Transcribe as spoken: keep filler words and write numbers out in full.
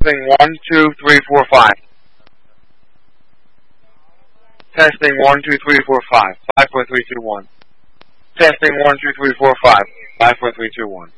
Testing one, two, three, four, five. Testing one, two, three, four, five. Five, four, three, two, one. Testing one, two, three, four, five. Five, four, three, two, one.